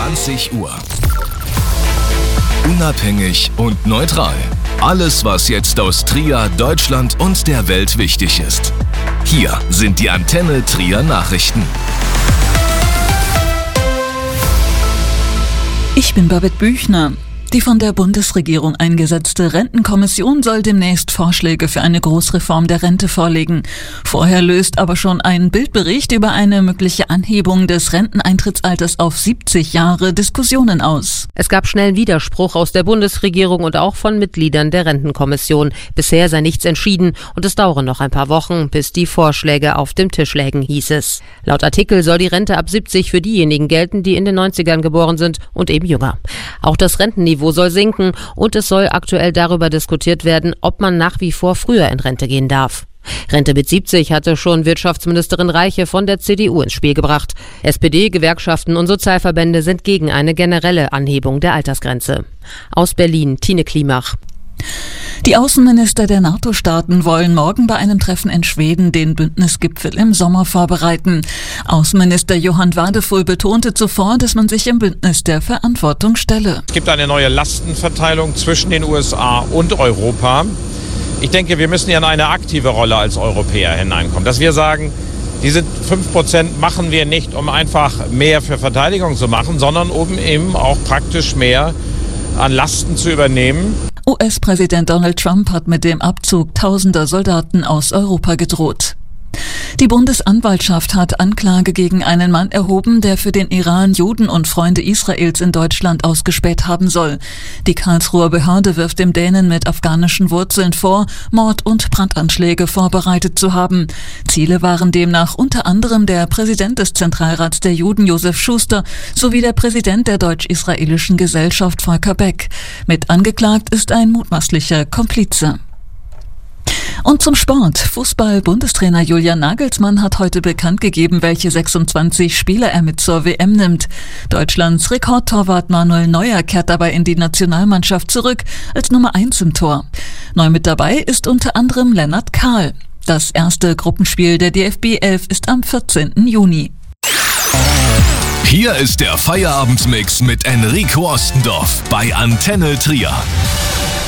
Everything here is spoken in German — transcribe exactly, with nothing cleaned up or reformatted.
zwanzig Uhr. Unabhängig und neutral. Alles, was jetzt aus Trier, Deutschland und der Welt wichtig ist. Hier sind die Antenne Trier Nachrichten. Ich bin Babette Büchner. Die von der Bundesregierung eingesetzte Rentenkommission soll demnächst Vorschläge für eine Großreform der Rente vorlegen. Vorher löst aber schon ein Bildbericht über eine mögliche Anhebung des Renteneintrittsalters auf siebzig Jahre Diskussionen aus. Es gab schnellen Widerspruch aus der Bundesregierung und auch von Mitgliedern der Rentenkommission. Bisher sei nichts entschieden und es dauere noch ein paar Wochen, bis die Vorschläge auf dem Tisch lägen, hieß es. Laut Artikel soll die Rente ab siebzig für diejenigen gelten, die in den neunzigern geboren sind und eben jünger. Auch das Rentenniveau soll sinken und es soll aktuell darüber diskutiert werden, ob man nach wie vor früher in Rente gehen darf. Rente mit siebzig hatte schon Wirtschaftsministerin Reiche von der C D U ins Spiel gebracht. S P D, Gewerkschaften und Sozialverbände sind gegen eine generelle Anhebung der Altersgrenze. Aus Berlin, Tine Klimach. Die Außenminister der NATO-Staaten wollen morgen bei einem Treffen in Schweden den Bündnisgipfel im Sommer vorbereiten. Außenminister Johan Wadefull betonte zuvor, dass man sich im Bündnis der Verantwortung stelle. Es gibt eine neue Lastenverteilung zwischen den U S A und Europa. Ich denke, wir müssen ja in eine aktive Rolle als Europäer hineinkommen. Dass wir sagen, diese fünf Prozent machen wir nicht, um einfach mehr für Verteidigung zu machen, sondern um eben auch praktisch mehr an Lasten zu übernehmen. U S-Präsident Donald Trump hat mit dem Abzug tausender Soldaten aus Europa gedroht. Die Bundesanwaltschaft hat Anklage gegen einen Mann erhoben, der für den Iran Juden und Freunde Israels in Deutschland ausgespäht haben soll. Die Karlsruher Behörde wirft dem Dänen mit afghanischen Wurzeln vor, Mord- und Brandanschläge vorbereitet zu haben. Ziele waren demnach unter anderem der Präsident des Zentralrats der Juden Josef Schuster sowie der Präsident der deutsch-israelischen Gesellschaft Volker Beck. Mit angeklagt ist ein mutmaßlicher Komplize. Und zum Sport. Fußball-Bundestrainer Julian Nagelsmann hat heute bekannt gegeben, welche sechsundzwanzig Spieler er mit zur W M nimmt. Deutschlands Rekordtorwart Manuel Neuer kehrt dabei in die Nationalmannschaft zurück als Nummer eins im Tor. Neu mit dabei ist unter anderem Lennart Kahl. Das erste Gruppenspiel der D F B elf ist am vierzehnten Juni. Hier ist der Feierabendmix mit Enrico Ostendorf bei Antenne Trier.